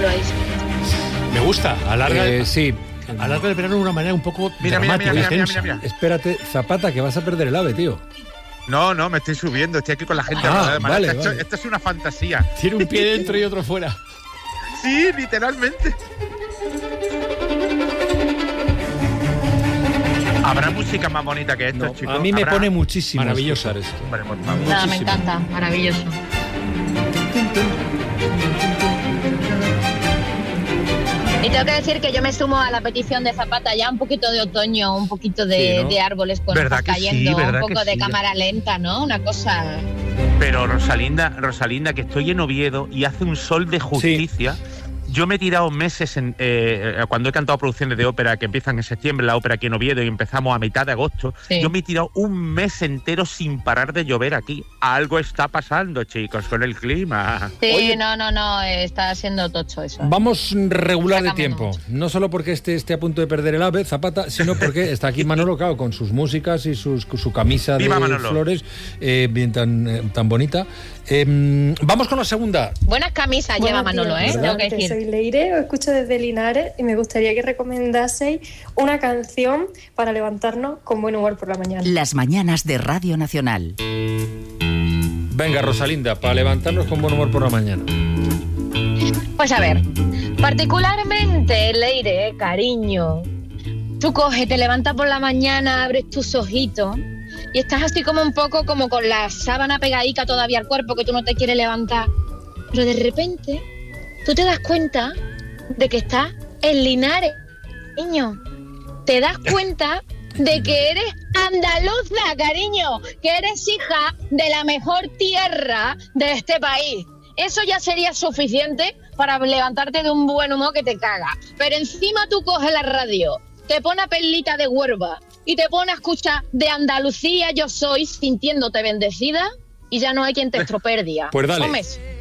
lo es. Me gusta, sí. Alarga el verano de una manera un poco Mira. Espérate, Zapata, que vas a perder el AVE, tío. No, me estoy subiendo, estoy aquí con la gente. Vale. Esto es una fantasía. Tiene un pie dentro y otro fuera. Sí, literalmente. ¿Habrá música más bonita que esto, chicos? A mí me pone muchísimo. Maravilloso esto. Hombre, por favor. Nada, me encanta, maravilloso. Y tengo que decir que yo me sumo a la petición de Zapata, ya un poquito de otoño, un poquito de árboles con hojas cayendo, un poco de cámara lenta, ¿no? Una cosa... Pero Rosalinda, que estoy en Oviedo y hace un sol de justicia. Sí. Yo me he tirado meses cuando he cantado producciones de ópera que empiezan en septiembre, la ópera aquí en Oviedo, y empezamos a mitad de agosto. Sí. Yo me he tirado un mes entero sin parar de llover aquí. Algo está pasando, chicos, con el clima. Sí, oye, no, está siendo tocho eso. Vamos regular de tiempo. No solo porque esté a punto de perder el AVE, Zapata, sino porque está aquí Manolo Cao con sus músicas y su camisa de flores bien tan bonita. Vamos con la segunda. Buenas camisas lleva Manolo, tengo que decir. Soy Leire, os escucho desde Linares y me gustaría que recomendaseis una canción para levantarnos con buen humor por la mañana. Las mañanas de Radio Nacional. Venga, Rosalinda, para levantarnos con buen humor por la mañana. Pues a ver, particularmente, Leire, cariño, tú te levantas por la mañana, abres tus ojitos y estás así como un poco como con la sábana pegadica todavía al cuerpo, que tú no te quieres levantar, pero de repente tú te das cuenta de que estás en Linares, niño. Te das cuenta de que eres andaluza, cariño, que eres hija de la mejor tierra de este país. Eso ya sería suficiente para levantarte de un buen humor que te caga. Pero encima tú coges la radio, te pones Perlita de Huelva y te pones a escuchar De Andalucía yo soy, sintiéndote bendecida, y ya no hay quien te estropee el día. Pues dale. Comes.